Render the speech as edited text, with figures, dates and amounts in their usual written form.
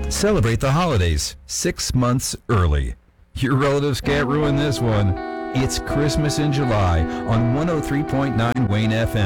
Celebrate the holidays 6 months early. Your relatives can't ruin this one. It's Christmas in July on 103.9 Wayne FM.